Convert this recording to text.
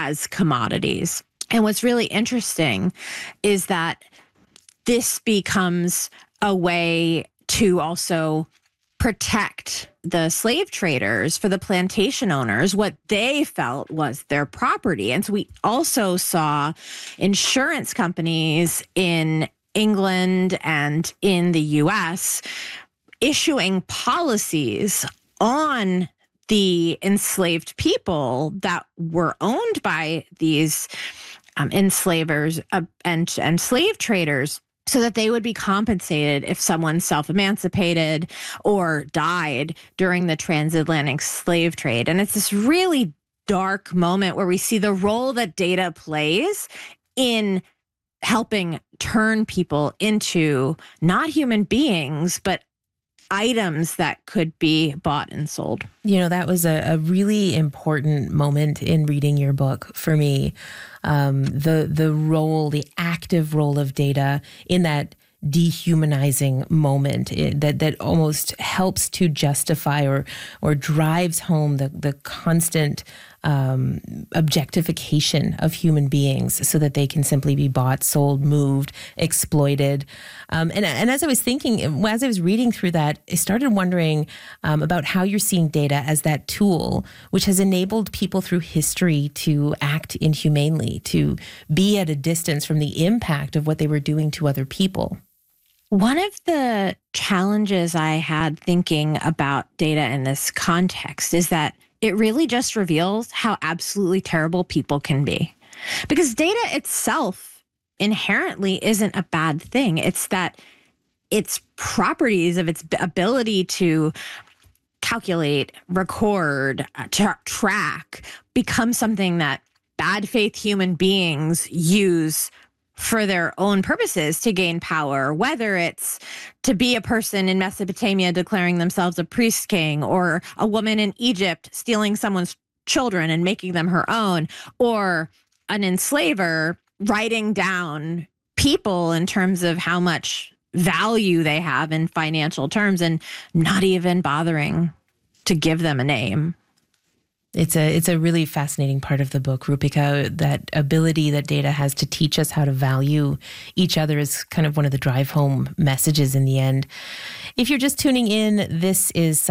as commodities. And what's really interesting is that this becomes a way to also protect the slave traders, for the plantation owners, what they felt was their property. And so we also saw insurance companies in England and in the US issuing policies on the enslaved people that were owned by these enslavers and slave traders, so that they would be compensated if someone self-emancipated or died during the transatlantic slave trade. And it's this really dark moment where we see the role that data plays in helping turn people into not human beings, but items that could be bought and sold. That was a really important moment in reading your book for me. The active role of data in that dehumanizing moment that almost helps to justify or drives home the constant objectification of human beings so that they can simply be bought, sold, moved, exploited. And as I was thinking, as I was reading through that, I started wondering about how you're seeing data as that tool which has enabled people through history to act inhumanely, to be at a distance from the impact of what they were doing to other people. One of the challenges I had thinking about data in this context is that it really just reveals how absolutely terrible people can be. Because data itself inherently isn't a bad thing. It's that its properties of its ability to calculate, record, track become something that bad faith human beings use for their own purposes to gain power, whether it's to be a person in Mesopotamia declaring themselves a priest king, or a woman in Egypt stealing someone's children and making them her own, or an enslaver writing down people in terms of how much value they have in financial terms and not even bothering to give them a name. It's a really fascinating part of the book, Roopika. That ability that data has to teach us how to value each other is kind of one of the drive home messages in the end. If you're just tuning in, this is